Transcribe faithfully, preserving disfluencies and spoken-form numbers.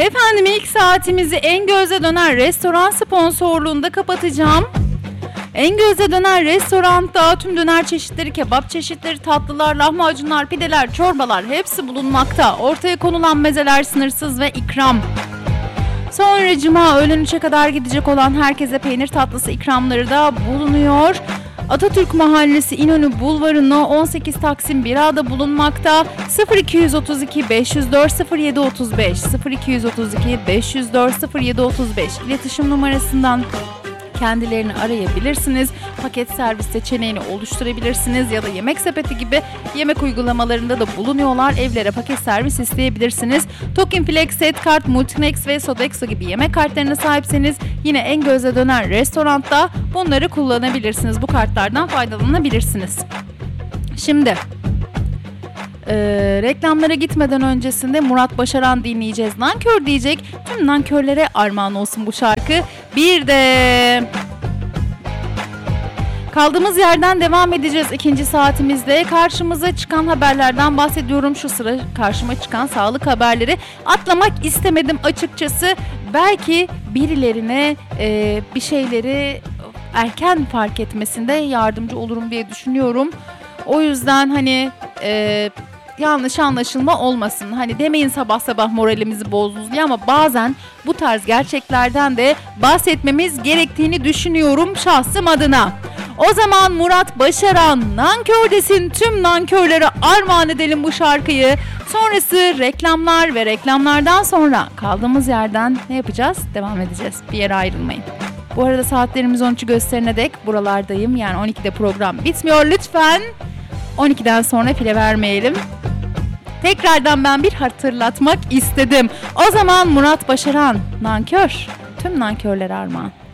Efendim ilk saatimizi En Göz'e Döner Restoran sponsorluğunda kapatacağım. En Göz'e Döner Restoran'da tüm döner çeşitleri, kebap çeşitleri, tatlılar, lahmacunlar, pideler, çorbalar hepsi bulunmakta. Ortaya konulan mezeler sınırsız ve ikram. Sonra cuma öğlen üçe kadar gidecek olan herkese peynir tatlısı ikramları da bulunuyor. Atatürk Mahallesi İnönü Bulvarı'nda on sekiz Taksim bir A'da bulunmakta. sıfır iki otuz iki beş yüz dört sıfır yedi otuz beş sıfır iki otuz iki beş yüz dört sıfır yedi otuz beş iletişim numarasından kendilerini arayabilirsiniz. Paket servis seçeneğini oluşturabilirsiniz ya da Yemek Sepeti gibi yemek uygulamalarında da bulunuyorlar. Evlere paket servis isteyebilirsiniz. Tokin Flex, Setkart, Multinex ve Sodexo gibi yemek kartlarına sahipseniz yine En Göz'e Döner Restorant'ta bunları kullanabilirsiniz. Bu kartlardan faydalanabilirsiniz. Şimdi Ee, reklamlara gitmeden öncesinde Murat Başaran dinleyeceğiz. Nankör diyecek. Tüm nankörlere armağan olsun bu şarkı. Bir de kaldığımız yerden devam edeceğiz ikinci saatimizde. Karşımıza çıkan haberlerden bahsediyorum. Şu sıra karşıma çıkan sağlık haberleri. Atlamak istemedim açıkçası. Belki birilerine e, bir şeyleri erken fark etmesinde yardımcı olurum diye düşünüyorum. O yüzden hani e, yanlış anlaşılma olmasın. Hani demeyin sabah sabah moralimizi bozdunuz diye, ama bazen bu tarz gerçeklerden de bahsetmemiz gerektiğini düşünüyorum şahsım adına. O zaman Murat Başaran, Nankördesin, tüm nankörlere armağan edelim bu şarkıyı. Sonrası reklamlar ve reklamlardan sonra kaldığımız yerden ne yapacağız? Devam edeceğiz. Bir yere ayrılmayın. Bu arada saatlerimiz on üçü gösterene dek buralardayım. Yani on ikide program bitmiyor. Lütfen on ikiden sonra file vermeyelim. Tekrardan ben bir hatırlatmak istedim. O zaman Murat Başaran, Nankör, tüm nankörlere armağan.